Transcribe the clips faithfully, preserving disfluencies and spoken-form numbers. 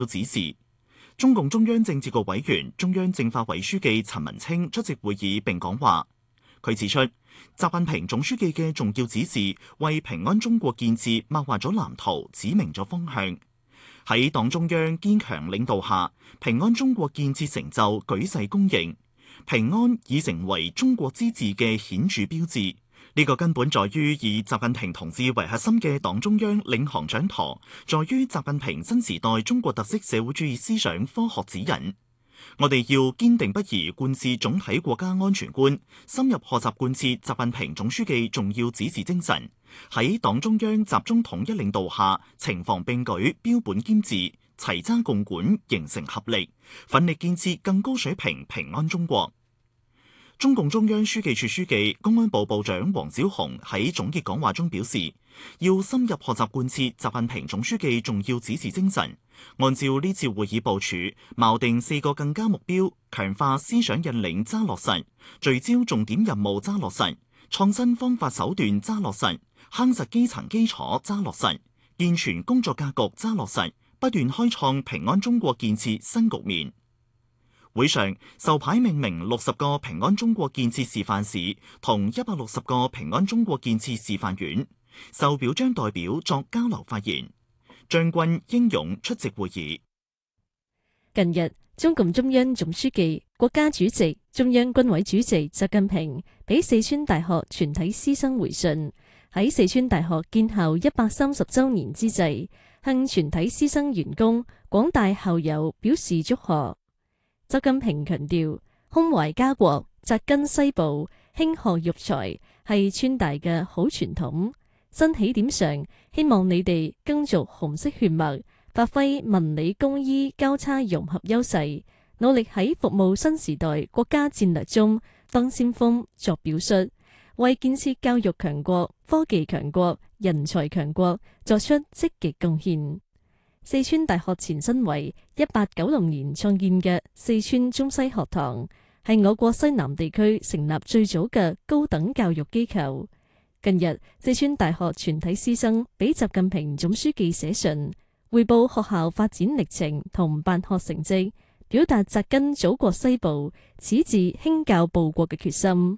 指示。中共中央政治局委員、中央政法委書記陳文清出席會議並講話。佢指出，習近平總書記嘅重要指示為平安中國建設擘畫咗藍圖，指明咗方向。喺黨中央堅強領導下，平安中國建設成就舉世公認，平安已成為中國之治嘅顯著標誌。呢個根本在於以習近平同志為核心嘅黨中央領航掌舵，在於習近平新時代中國特色社會主義思想科學指引。我哋要堅定不移貫徹總體國家安全觀，深入學習貫徹習近平總書記重要指示精神，喺黨中央集中統一領導下，情況並舉，標本兼治，齊揸共管，形成合力，奮力建設更高水平平安中國。中共中央書記處書記、公安部部長王小洪喺總結講話中表示，要深入學習貫徹習近平總書記重要指示精神，按照呢次會議部署，錨定四個更加目標，強化思想引領揸落實，聚焦重點任務揸落實，創新方法手段揸落實，夯實基層基礎揸落實，健全工作格局揸落實，不斷開創平安中國建設新局面。會上授牌命名六十個平安中國建設示範市同一百六十個平安中國建設示範縣，受表彰代表作交流發言。張軍英勇出席會議。 近日，中共中央總書記、國家主席、中央軍委主席習近平俾四川大學全體師生回信，喺四川大學建校一百三十周年之際，向全體師生員工、廣大校友表示祝賀。習近平強調，胸懷家國、扎根西部、興學育才係川大嘅好傳統。新起點上，希望你哋覲續紅色血脈，發揮文理工醫交叉融合優勢，努力喺服務新時代國家戰略中當先鋒作表率，為建設教育強國、科技強國、人才強國作出積極貢獻。四川大學前身為一八九零年創建嘅四川中西學堂，係我國西南地區成立最早嘅高等教育機構。近日，四川大學全體師生俾習近平總書記寫信，匯報學校發展歷程同辦學成績，表達扎根祖國西部、矢志興教報國嘅決心。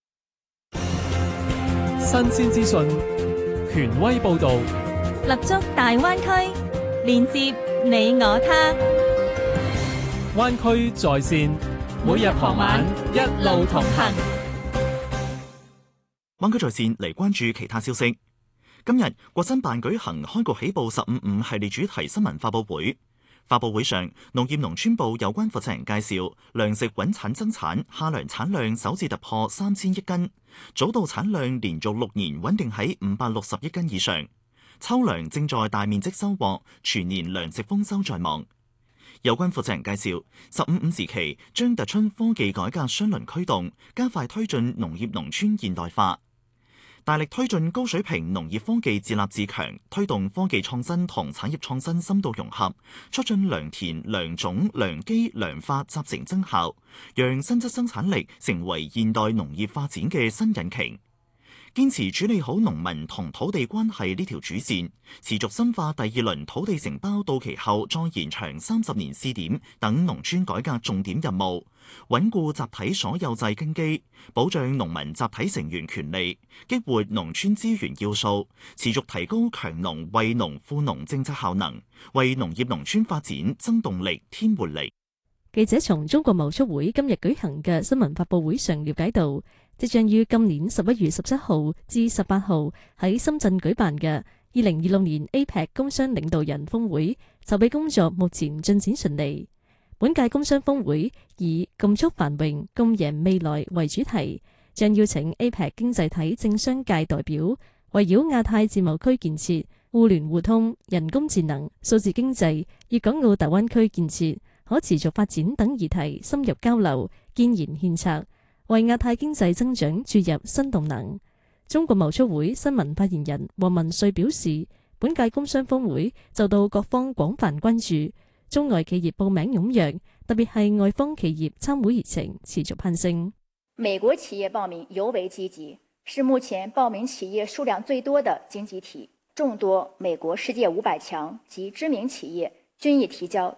新鮮資訊，權威報道， 立足大灣區，連接你我他。 灣區在線，每日傍晚一路同行。 灣區在線嚟關注其他消息。今日國新辦舉行開局起步十五五系列主題新聞發佈會。發佈會上，農業農村部有關負責人介紹，糧食穩產增產，夏糧產量首次突破三千億斤，早稻產量連續六年穩定喺五百六十億斤以上。秋糧正在大面積收穫，全年糧食豐收在望。有關負責人介紹，十五五時期將突出科技改革雙輪驅動，加快推進農業農村現代化。大力推進高水平農業科技自立自強，推動科技創新同產業創新深度融合，促進糧田、糧種、糧機、糧化集成增效，讓新質生產力成為現代農業發展嘅新引擎。堅持處理好農民同土地關係呢條主線，持續深化第二輪土地承包到期後再延長三十年試點等農村改革重點任務，穩固集體所有制根基，保障農民集體成員權利，激活農村資源要素，持續提高強農惠農富農政策效能，為農業農村發展增動力添活力。 記者從中國貿促會今日舉行嘅新聞發佈會上了解到，即將於今年十一月十七號至十八號喺深圳舉辦嘅二零二六年 A P E C 工商領導人峰會籌備工作目前進展順利。本屆工商峰會以共促繁榮、共贏未來為主題，將邀請 A P E C 經濟體政商界代表，圍繞亞太自貿區建設、互聯互通、人工智能、數字經濟、粵港澳大灣區建設、可持續發展等議題深入交流，建言獻策，為亞太經濟增長注入新動能。中國貿促會新聞發言人黃文瑞表示，本屆工商峰會受到各方廣泛關注，中外企業報名踴躍，特別係外方企業參會熱情持續攀升。 美國企業報名尤為積極，是目前報名企業數量最多的經濟體，眾多美國世界五百強及知名企業均已提交